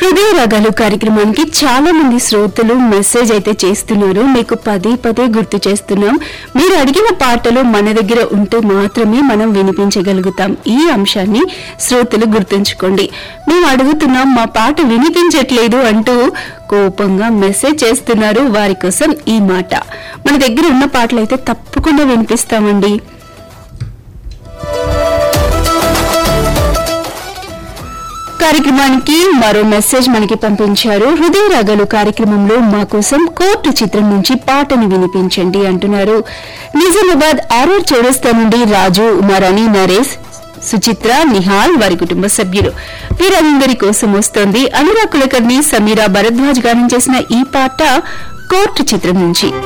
హృదయ రాగాలు కార్యక్రమానికి చాలా మంది శ్రోతలు మెసేజ్ అయితే చేస్తున్నారు. మీకు పదే పదే గుర్తు చేస్తున్నాం, మీరు అడిగిన పాటలు మన దగ్గర ఉంటే మాత్రమే మనం వినిపించగలుగుతాం. ఈ అంశాన్ని శ్రోతలు గుర్తుంచుకోండి. మేము అడుగుతున్నాం, మా పాట వినిపించట్లేదు అంటూ కోపంగా మెసేజ్ చేస్తున్నారు. వారి కోసం ఈ మాట, మన దగ్గర ఉన్న పాటలు అయితే తప్పకుండా వినిపిస్తామండి. కార్యక్రమానికి మరో మెసేజ్ మనకి పంపించారు. హృదయ రాగాలు కార్యక్రమంలో మా కోసం కోర్టు చిత్రం నుంచి పాటను వినిపించండి అంటున్నారు. నిజామాబాద్ ఆర్ఆర్ చౌరస్తా నుండి రాజు, ఉమారాణి, నరేష్, సుచిత్ర, నిహాల్, వారి కుటుంబ సభ్యులు వీరందరి కోసం వస్తోంది. అనురాగ్ కులకర్ణి, సమీరా భరద్వాజ్ గానం చేసిన ఈ పాట కోర్టు చిత్రం నుంచి.